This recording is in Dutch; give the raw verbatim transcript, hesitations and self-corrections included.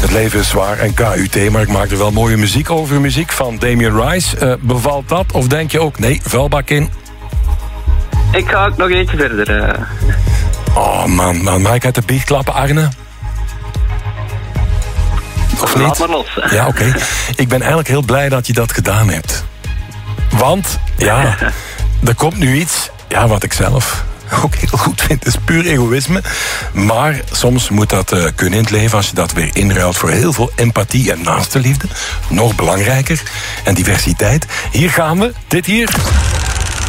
Het leven is zwaar en K U T, maar ik maak er wel mooie muziek over. Muziek van Damien Rice. Uh, bevalt dat? Of denk je ook, nee, vuilbak in? Ik ga ook nog eentje verder. Uh. Oh man, man, mag ik uit de biecht klappen, Arne? Of niet? Laat maar los. Ja, oké. Okay. Ik ben eigenlijk heel blij dat je dat gedaan hebt. Want, ja, er komt nu iets, ja, wat ik zelf ook heel goed vind. Het is puur egoïsme. Maar soms moet dat uh, kunnen in het leven als je dat weer inruilt voor heel veel empathie en naastenliefde. Nog belangrijker. En diversiteit. Hier gaan we. Dit hier.